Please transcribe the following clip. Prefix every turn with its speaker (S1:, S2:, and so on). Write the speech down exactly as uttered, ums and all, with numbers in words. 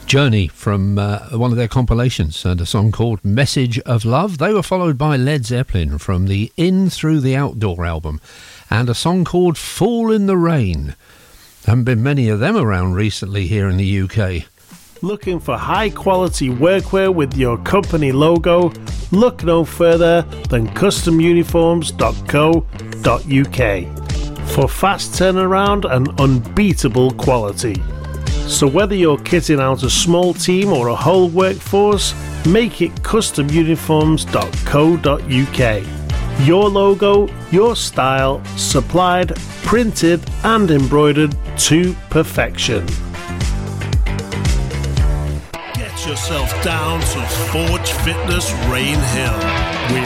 S1: Journey from uh, one of their compilations, and a song called Message of Love. They were followed by Led Zeppelin from the In Through the Outdoor album, and a song called Fool in the Rain. There haven't been many of them around recently here in the U K.
S2: Looking for high quality workwear with your company logo? Look no further than custom uniforms dot co dot uk for fast turnaround and unbeatable quality. So whether you're kitting out a small team or a whole workforce, make it custom uniforms dot co dot uk. Your logo, your style, supplied, printed and embroidered to perfection. Get yourself down to Forge Fitness Rain Hill.